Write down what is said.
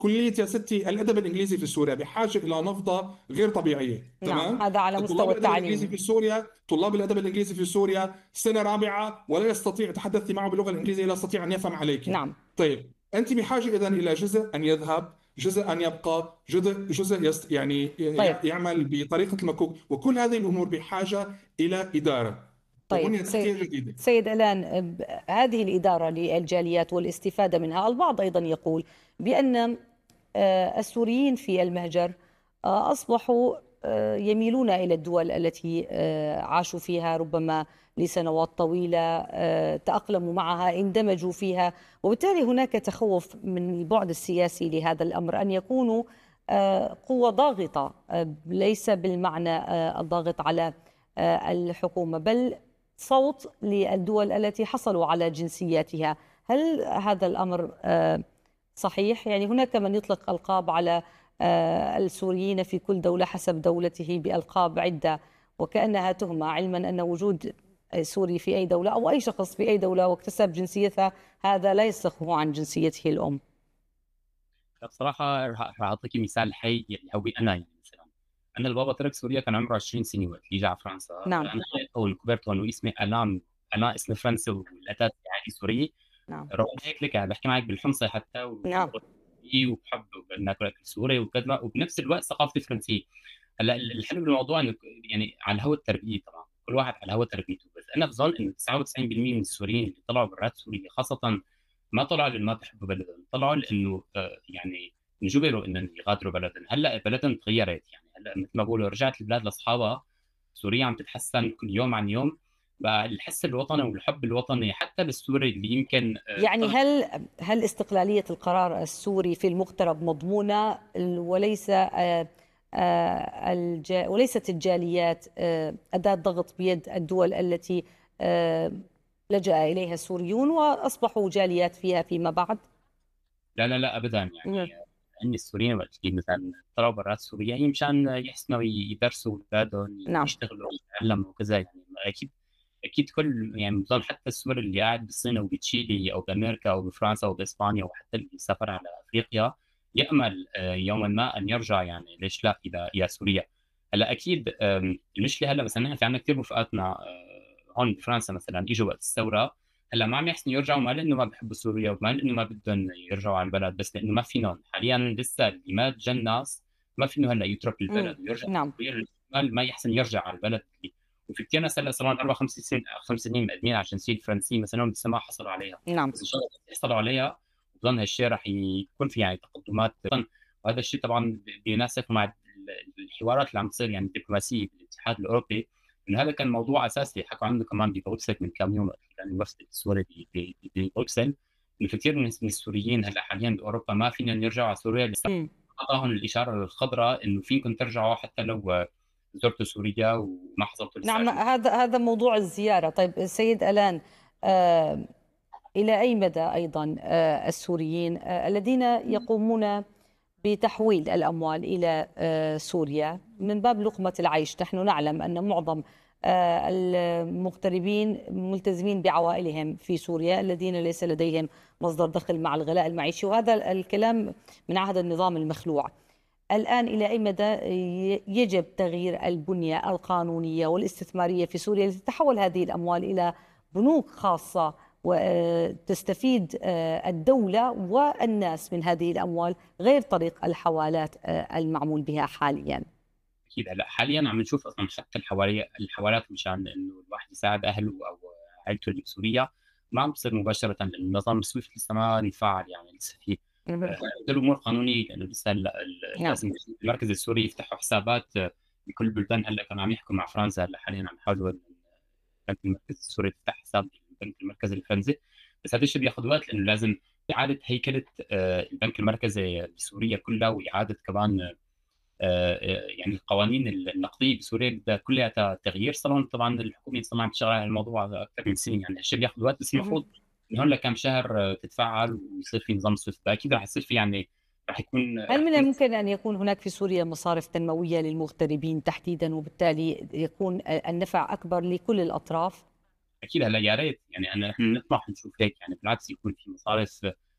كلية يا ستي الأدب الإنجليزي في سوريا بحاجة إلى نهضة غير طبيعية، نعم، تمام؟ هذا على طلاب مستوى الأدب الإنجليزي التعليم. في سوريا، طلاب الأدب الإنجليزي في سوريا سنة رابعة ولا يستطيع تحدثي معه باللغة الإنجليزية، لا يستطيع أن يفهم عليك. نعم. طيب أنت بحاجة إذن إلى جزء أن يذهب، جزء أن يبقى، جزء يعني طيب. يعمل بطريقة المكوك، وكل هذه الأمور بحاجة إلى إدارة طيب وبنية تحتية جديدة. سيد إعلان، هذه الإدارة للجاليات والاستفادة منها، البعض أيضا يقول بأن السوريين في المهجر أصبحوا يميلون إلى الدول التي عاشوا فيها ربما لسنوات طويلة، تأقلموا معها، اندمجوا فيها، وبالتالي هناك تخوف من البعد السياسي لهذا الأمر أن يكونوا قوة ضاغطة، ليس بالمعنى الضاغط على الحكومة، بل صوت للدول التي حصلوا على جنسياتها. هل هذا الأمر صحيح؟ يعني هناك من يطلق ألقاب على السوريين في كل دولة حسب دولته بألقاب عدة، وكأنها تهمة، علما أن وجود سوري في أي دولة أو أي شخص في أي دولة واكتسب جنسيتها هذا لا يصرفه عن جنسيته الأم. بصراحة راح أعطيكي مثال حي اللي هو أنا، يعني مثلا أنا البابا ترك سوريا كان عمره 20 سنة وقت اللي جا على فرنسا. نعم. أنا أول كبرت هون واسمي أنا اسمي فرنسي والأساس يعني سوري. نعم. رغم هيك لك بحكي معك بالحمصي حتى نعم. وبحب ناكل أكل سوري وكذا، وبنفس الوقت ثقافتي فرنسية. هلا الحلو بالموضوع انه يعني على هوا التربيه، طبعا كل واحد على هوا تربيته، بس انا بظن انه 99% من السوريين اللي طلعوا برات سوريا خاصه ما طلعوا لانه ما بيحبوا بلدهم، طلعوا لانه يعني انجبروا انهم يغادروا بلدهم. هلا بلدهم تغيرت، يعني هلا مثل ما بقولوا رجعت البلاد لاصحابها. سوريا عم تتحسن كل يوم عن يوم، بقى الحس الوطني والحب الوطني حتى بالسوري اللي يمكن يعني طلع. هل استقلالية القرار السوري في المغترب مضمونة، وليس وليست الجاليات أداة ضغط بيد الدول التي لجأ إليها السوريون وأصبحوا جاليات فيها فيما بعد؟ لا لا لا ابدا، مم. يعني ان السوريين وقت اللي مثلا طلعوا برات سوريا هي مشان يحسنوا يدرسوا اولادهم، نعم. يشتغلوا يتعلموا وكذا، يعني اكيد اكيد كل يعني بظن حتى السوري اللي قاعد بالصين او بتشيلي او بامريكا او بفرنسا او باسبانيا وحتى اللي سافر على افريقيا يامل يوما ما ان يرجع، يعني ليش لا الى سوريا. هلا اكيد المشكله هلا مثلا في عندنا كثير رفقاتنا هون بفرنسا مثلا اجوا وقت الثوره. هلا ما عم يحسنوا يرجعوا، ما لانه ما بحبوا سوريا وما لانه ما بدهم يرجعوا على البلد، بس لانه ما فينهم حاليا لسه اللي ما جا الناس ما فينه هلا يترك مم. البلد ويرجع نعم. سوريا. ما يحسن يرجع على البلد. وفي كثير ناس هلا صار لهم 4 5 سنين 5 سنين مقدمين على الجنسيه الفرنسيه مثلا لسه ما حصلوا عليها، نعم. بس ان شاء الله يحصلوا عليها. بظن هالشيء راح يكون في يعني تقدمات، وهذا الشيء طبعا بيناسب مع الحوارات اللي عم تصير يعني الدبلوماسيه بالاتحاد الاوروبي. انه هذا كان موضوع اساسي حكوا عنه كمان ببروكسل من كم يوم، كان الوفد السوري ببروكسل، انه في كثير من السوريين هلا حاليا باوروبا ما فينا نرجع على سوريا، لسه مم. اعطاهم الاشاره الخضراء انه فيكم ترجعوا حتى لو زرتوا سوريا وما حصلتوا لسه على نعم، جنسية. هذا موضوع الزيارة. طيب السيد ألان، آه، إلى أي مدى أيضا السوريين الذين يقومون بتحويل الأموال إلى سوريا من باب لقمة العيش، نحن نعلم أن معظم المغتربين ملتزمين بعوائلهم في سوريا الذين ليس لديهم مصدر دخل مع الغلاء المعيشي، وهذا الكلام من عهد النظام المخلوع. الآن إلى أي مدى يجب تغيير البنية القانونية والاستثمارية في سوريا لتتحول هذه الأموال إلى بنوك خاصة وتستفيد الدولة والناس من هذه الأموال غير طريق الحوالات المعمول بها حاليا؟ اكيد هلا حاليا عم نشوف اصلا حتى الحوالات مشان انه الواحد يساعد اهله او عائلته اللي بسوريا ما عم تصير مباشره، لانه النظام سويفت لسه ما يتفاعل، يعني لسه في الامور قانونيه، لانه لسه نعم. لازم المركز السوري يفتحوا حسابات بكل البلدان. هلا كانوا عم يحكوا مع فرنسا، هلا حاليا عم يحاولوا إنه البنك المركزي السوري يفتح حساب بالبنك المركزي الفرنسي، بس هذا الشيء بياخذ وقت لانه لازم اعاده هيكله البنك المركزي بسوريا كلها، واعاده كمان يعني القوانين النقديه بسوريا بدها كلها تغيير. صار طبعا الحكومه صار عم تشتغل على الموضوع اكثر من سنين، يعني الشيء بياخذ وقت، بس المفروض من هون لكم شهر تتفعل ويصير في نظام سويفت. اكيد راح يصير في يعني هل راح من يكون الممكن أن يكون هناك في سوريا مصارف تنموية للمغتربين تحديدا، وبالتالي يكون النفع أكبر لكل الأطراف؟ اكيد. هلا يا ريت يعني انا نحن نطمح نشوف هيك، يعني بالعكس يكون في مصارف